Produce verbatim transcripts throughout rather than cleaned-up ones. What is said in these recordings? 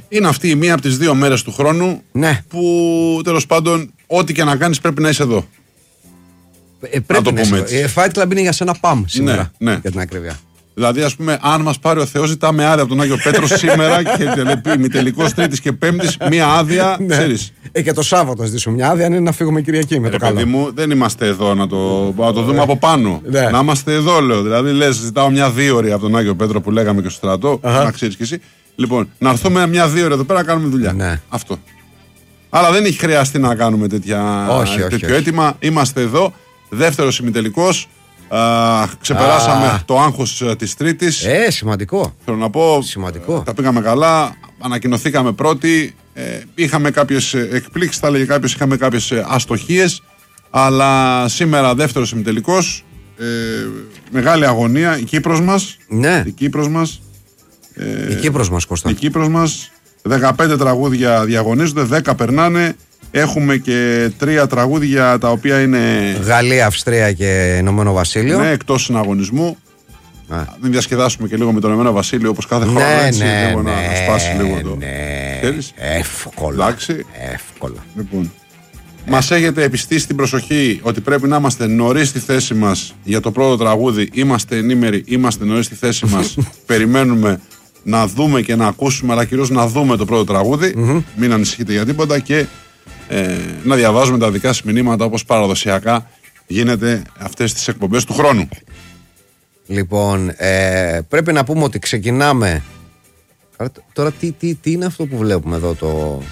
Είναι αυτή η μία από τις δύο μέρες του χρόνου ναι. που τέλος πάντων ό,τι και να κάνεις πρέπει να είσαι εδώ. Ε, πρέπει να, να είσαι εδώ. Fight Club είναι για σένα παμ σήμερα. Ναι, ναι. Για την ακρίβεια. Δηλαδή, ας πούμε, αν μας πάρει ο Θεός, ζητάμε άδεια από τον Άγιο Πέτρο σήμερα και ημιτελικός Τρίτης και Πέμπτης, μία άδεια. Ξέρεις. Ε, και το Σάββατο ζητήσω μια άδεια, είναι να φύγουμε Κυριακή με ε, το καλό. Παιδί μου, δεν είμαστε εδώ να το, να το δούμε από πάνω. Ναι. Να είμαστε εδώ, λέω. Δηλαδή, λες, ζητάω μια δύο ώρη από τον Άγιο Πέτρο που λέγαμε και στο στρατό. Uh-huh. Να ξέρεις κι εσύ. Λοιπόν, να έρθουμε μια δύο ώρη εδώ πέρα να κάνουμε δουλειά. Ναι. Αυτό. Αλλά δεν έχει χρειαστεί να κάνουμε τέτοια, όχι, τέτοιο όχι, όχι. αίτημα. Είμαστε εδώ. Δεύτερος ημιτελικός. Uh, ξεπεράσαμε ah. το άγχος uh, της Τρίτης. Ε, σημαντικό. Θέλω να πω, σημαντικό. Uh, τα πήγαμε καλά, ανακοινωθήκαμε πρώτοι, ε, είχαμε κάποιες εκπλήξεις, θα έλεγε κάποιος, είχαμε κάποιες αστοχίες, αλλά σήμερα δεύτερος ημιτελικός, ε, μεγάλη αγωνία, η Κύπρος μας, ναι. η Κύπρος μας, ε, η Κύπρος μας, Κώστα. η Κύπρος μας, δεκαπέντε τραγούδια διαγωνίζονται, δέκα περνάνε. Έχουμε και τρία τραγούδια τα οποία είναι. Γαλλία, Αυστρία και Ηνωμένο Βασίλειο. Ναι, εκτός συναγωνισμού. Α. Δεν διασκεδάσουμε και λίγο με τον Ηνωμένο Βασίλειο όπως κάθε χρόνο. Ναι, έτσι, ναι, λίγο ναι, να σπάσει λίγο ναι, το. Ναι. Εύκολα. Εντάξει. Εύκολα. Λοιπόν. Ε. Μας έχετε επιστήσει την προσοχή ότι πρέπει να είμαστε νωρίς στη θέση μας για το πρώτο τραγούδι. Είμαστε ενήμεροι, είμαστε νωρίς στη θέση μας. Περιμένουμε να δούμε και να ακούσουμε, αλλά κυρίως να δούμε το πρώτο τραγούδι. Mm-hmm. Μην ανησυχείτε για τίποτα και. Ε, να διαβάζουμε τα δικά σας μηνύματα όπως παραδοσιακά γίνεται αυτές τις εκπομπές του χρόνου. Λοιπόν, ε, πρέπει να πούμε ότι ξεκινάμε. Τώρα τι, τι, τι είναι αυτό που βλέπουμε εδώ το.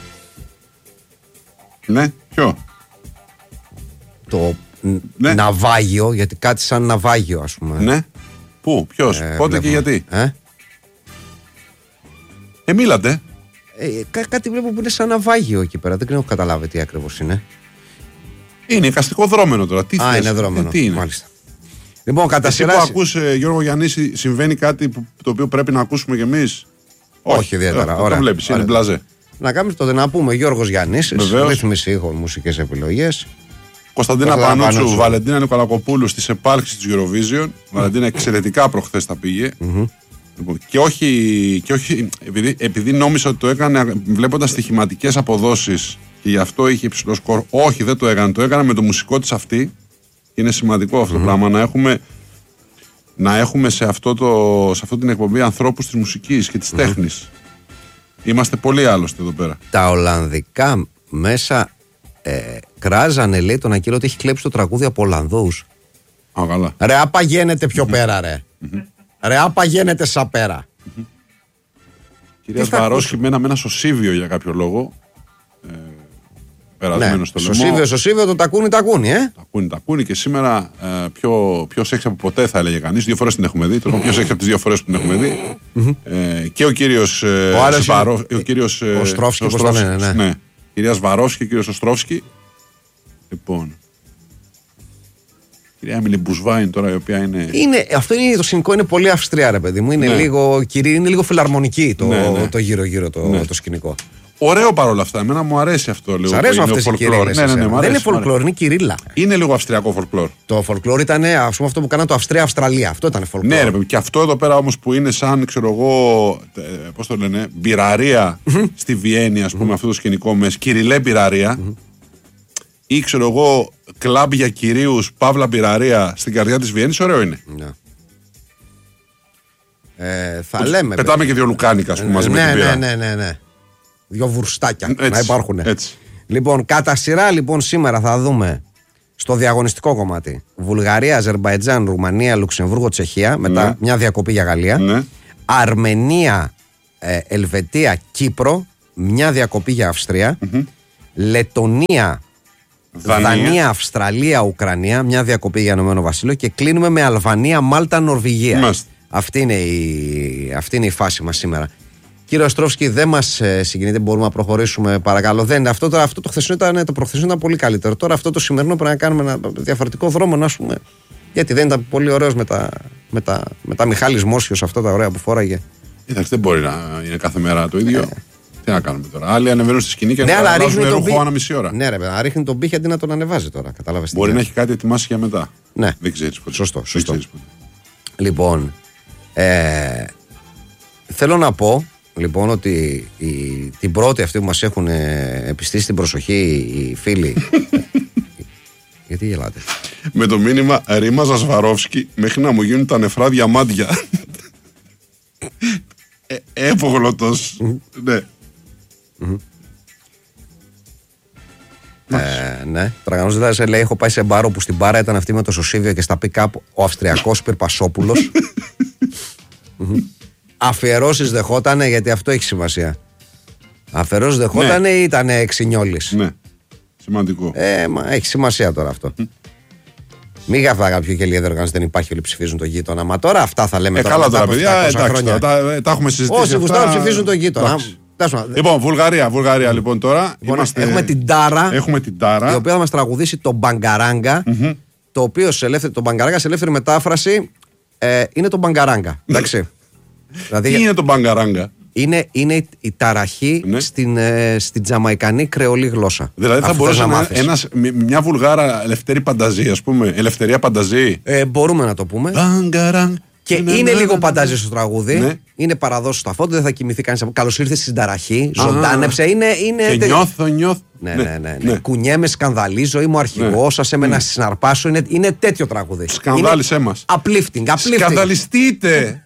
Ναι, ποιο? Το ναι. ναυάγιο, γιατί κάτι σαν ναυάγιο ας πούμε. Ναι, πού, ποιος, ε, πότε βλέπουμε. Και γιατί? Ε, ε μίλατε. Ε, κά, κάτι βλέπω που είναι σαν ναυάγιο εκεί πέρα. Δεν έχω καταλάβει τι ακριβώς είναι. Είναι εικαστικό δρόμενο τώρα. Τι Α, θες, είναι δρόμενο. Ε, τι είναι. Μάλιστα. Λοιπόν, κατά σειρά. Εσύ που ακούς, ε, Γιώργο Γιαννήση, συμβαίνει κάτι που, το οποίο πρέπει να ακούσουμε κι εμείς? Όχι, Όχι ιδιαίτερα. Ε, το βλέπεις, είναι μπλαζέ. Να κάνουμε τότε να πούμε Γιώργος Γιαννήσης, ρύθμιση ήχων, μουσικές επιλογές. Κωνσταντίνα Πανούτσου, Βαλεντίνα Νικολακοπούλου στις επάλξεις της Eurovision. Mm. Βαλεντίνα εξαιρετικά προχθές τα πήγε. Mm-hmm. Και όχι, και όχι επειδή, επειδή νόμιζα ότι το έκανε βλέποντας στοιχηματικές αποδόσεις και γι' αυτό είχε υψηλό σκορ. Όχι, δεν το έκανε. Το έκανε με το μουσικό της αυτή. Είναι σημαντικό αυτό mm-hmm. το πράγμα να έχουμε, να έχουμε σε, αυτό το, σε αυτή την εκπομπή ανθρώπους της μουσικής και της mm-hmm. τέχνης. Είμαστε πολύ άλλωστε εδώ πέρα. Τα Ολλανδικά μέσα ε, κράζανε, λέει, τον Ακύλο ότι έχει κλέψει το τραγούδι από Ολλανδούς. Α, καλά. Ρε, απαγαίνεται πιο mm-hmm. πέρα, ρε. Mm-hmm. Ρε, απαγαίνεται σαν πέρα. Mm-hmm. Κυρία Βαρόσκη με ένα σωσίβιο για κάποιο λόγο. Ε, περασμένο ναι, στο λαιμό. Σωσίβιο, σωσίβιο, το τακούνι, τακούνι, ε. Τακούνι, τακούνι και σήμερα ε, πιο, πιο σεξ από ποτέ θα έλεγε κανείς. Δύο φορές την έχουμε δει. Τώρα πιο σεξ από τις δύο φορές που την έχουμε δει. Mm-hmm. Ε, και ο κύριος ε, ο άλλος Σβαρό, είναι, ο κύριος ο Στρόφσκι, πώς το λένε, ναι. ναι. Κυρία Σβαρόφσκι και ο κύριος Οστρόφσκι. Λοιπόν. Κυρία Έμιλι Μπουσβάιν τώρα, η οποία είναι... είναι. Αυτό είναι το σκηνικό, είναι πολύ Αυστρία, ρε παιδί μου. Είναι, ναι. λίγο, κυρί, είναι λίγο φιλαρμονική το, ναι, ναι. το γύρω-γύρω το, ναι. το σκηνικό. Ωραίο παρόλα αυτά. Εμένα μου αρέσει αυτό λίγο. Σ' αρέσουν αυτές οι κυρίλλες. Ναι, ναι, ναι, δεν είναι folklore, είναι κυρίλλα. Είναι λίγο αυστριακό folklore. Το folklore ήταν, ας πούμε, αυτό που κάνανε το Αυστρία-Αυστραλία. Αυτό ήταν folklore. Ναι, ρε, και αυτό εδώ πέρα όμως που είναι σαν, ξέρω εγώ, πώς το λένε, μπειραρία στη Βιέννη, ας πούμε, αυτό το σκηνικό με σκυριλέ μπειραρία. Ή ξέρω εγώ, κλαμπ για κυρίους, παύλα μπειραρία στην καρδιά της Βιέννης, ωραίο είναι. Ναι. Ε, θα Πώς, λέμε. Πετάμε και δύο λουκάνικα, ας πούμε, μαζί ναι, με την πύρα. Ναι, ναι, ναι, ναι. Δύο βουρστάκια έτσι, να υπάρχουν. Έτσι. Λοιπόν, κατά σειρά λοιπόν σήμερα θα δούμε στο διαγωνιστικό κομμάτι Βουλγαρία, Αζερμπαϊτζάν, Ρουμανία, Λουξεμβούργο, Τσεχία. Μετά ναι. μια διακοπή για Γαλλία. Ναι. Αρμενία, ε, Ελβετία, Κύπρο. Μια διακοπή για Αυστρία. Mm-hmm. Λετονία, Δανία. Δανία, Αυστραλία, Ουκρανία. Μια διακοπή για Ηνωμένο Βασίλειο. Και κλείνουμε με Αλβανία, Μάλτα, Νορβηγία. Αυτή είναι, η, αυτή είναι η φάση μας σήμερα. Κύριε Οστρόφσκι, δεν μας ε, συγκινείται, μπορούμε να προχωρήσουμε παρακαλώ. Δεν, αυτό, το, αυτό το χθεσινό ήταν, το προχθεσινό ήταν πολύ καλύτερο. Τώρα αυτό το σημερινό πρέπει να κάνουμε ένα διαφορετικό δρόμο, να πούμε. Γιατί δεν ήταν πολύ ωραίος με τα, με τα, με τα Μιχάλης Μόσιος, αυτά τα ωραία που φόραγε. Εντάξει, δεν μπορεί να είναι κάθε μέρα το ίδιο. Ε. Τι να κάνουμε τώρα. Άλλοι ανεβαίνουν στη σκηνή και ναι, να ρίχνουν ρούχο πή... ανά μισή ώρα. Ναι, ρε, να ρίχνει τον πύχη αντί να τον ανεβάζει τώρα. Κατάλαβες. Μπορεί να έχει κάτι ετοιμάσει για μετά. Ναι. Δεν ξέρεις ποτέ. Σωστό. σωστό. Λοιπόν, ε, θέλω να πω λοιπόν ότι η, την πρώτη αυτή που μας έχουν επιστήσει την προσοχή οι φίλοι. Γιατί γελάτε? Με το μήνυμα Ρίμα Ζασβαρόφσκι μέχρι να μου γίνουν τα νεφρά διαμάντια. ε, Εύγλωτος. Ναι. Ε, ναι, Τραγανός Δίδας λέει: έχω πάει σε μπάρο που στην μπάρα ήταν αυτή με το σωσίβιο και στα pick-up ο Αυστριακός Πυρπασόπουλος. Αφιερώσεις δεχότανε, γιατί αυτό έχει σημασία. Αφιερώσεις δεχότανε ή ήταν εξινιόλης? Ναι, σημαντικό. Ε, μα έχει σημασία τώρα αυτό. Μην γαφτά κάποιο και λέει δεν υπάρχει, όλοι ψηφίζουν τον γείτονα. Μα τώρα αυτά θα λέμε ε, τώρα. Καλά τώρα, παιδιά, εντάξει, τα, τα, τα έχουμε συζητήσει. Όσοι γουστάρουν ψηφίζουν τον γείτονα. Λοιπόν, Βουλγαρία, Βουλγαρία λοιπόν τώρα. Λοιπόν, είμαστε... Έχουμε την Τάρα. Έχουμε την Τάρα. Η οποία θα μας τραγουδήσει το Μπαγκαράγκα. Mm-hmm. Το οποίο σε ελεύθερη, το Μπαγκαράγκα σε ελεύθερη μετάφραση ε, είναι το Μπαγκαράγκα. Εντάξει. Δηλαδή, τι είναι το Μπαγκαράγκα? Είναι, είναι η ταραχή ναι. στην, ε, στην τζαμαϊκανή κρεολή γλώσσα. Δηλαδή θα μπορούσε να ένας, μια Βουλγάρα ελευθερή πανταζή, ας πούμε. Ελευθερία πανταζή. Ε, μπορούμε να το πούμε. Μπαγκαράγκα. Και ναι, είναι ναι, λίγο ναι, παντάζι στο τραγούδι. Ναι. Είναι παραδόσει στο αφόντο, δεν θα κοιμηθεί κανείς. Καλώς ήρθε στην ταραχή. Ζωντάνεψε. Είναι, είναι και τε... νιώθω, νιώθω. Ναι, ναι, ναι, ναι. ναι. Κουνιέμαι, σκανδαλίζω, είμαι ο αρχηγός σας, έμενα να συναρπάσω. Είναι, είναι τέτοιο τραγούδι. Σκανδάλισέ μας. Uplifting, uplifting. Σκανδαλιστείτε.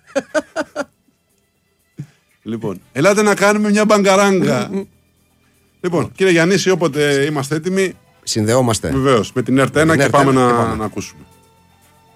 Λοιπόν, ελάτε να κάνουμε μια μπαγκαράγκα. Λοιπόν, κύριε Γιαννίση, όποτε είμαστε έτοιμοι. Συνδεόμαστε. Βεβαίως, με την ΕΡΤ ένα και πάμε να ακούσουμε.